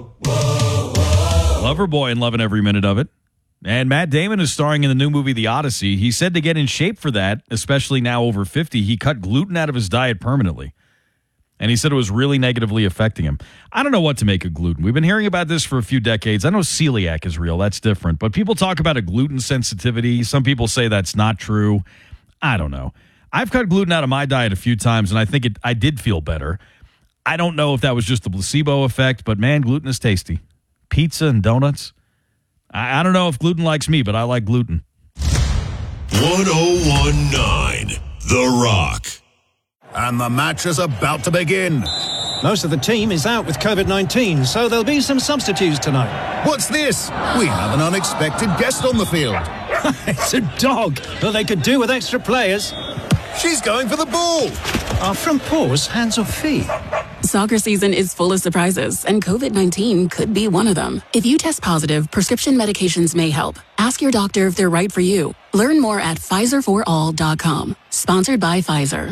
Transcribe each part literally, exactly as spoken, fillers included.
Loverboy and loving every minute of it. And Matt Damon is starring in the new movie The Odyssey. He said to get in shape for that, especially now over fifty, he cut gluten out of his diet permanently. And he said it was really negatively affecting him. I don't know what to make of gluten. We've been hearing about this for a few decades. I know celiac is real. That's different. But people talk about a gluten sensitivity. Some people say that's not true. I don't know. I've cut gluten out of my diet a few times, and I think it, I did feel better. I don't know if that was just the placebo effect, but, man, gluten is tasty. Pizza and donuts. I, I don't know if gluten likes me, but I like gluten. one oh one point nine The Rock. And the match is about to begin. Most of the team is out with COVID nineteen, so there'll be some substitutes tonight. What's this? We have an unexpected guest on the field. It's a dog. Well, they could do with extra players. She's going for the ball. Are front paws hands or feet? Soccer season is full of surprises, and COVID nineteen could be one of them. If you test positive, prescription medications may help. Ask your doctor if they're right for you. Learn more at Pfizer for all dot com. Sponsored by Pfizer.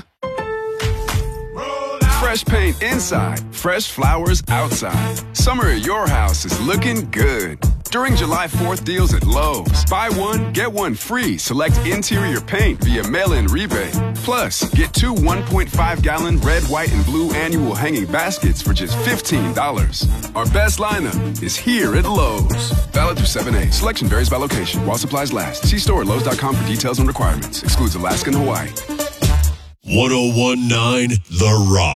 Fresh paint inside, fresh flowers outside. Summer at your house is looking good. During July fourth deals at Lowe's, buy one, get one free. Select interior paint via mail-in rebate. Plus, get two one point five gallon red, white, and blue annual hanging baskets for just fifteen dollars. Our best lineup is here at Lowe's. Valid through seven eight. Selection varies by location. While supplies last. See store at Lowe's dot com for details and requirements. Excludes Alaska and Hawaii. one oh one point nine The Rock.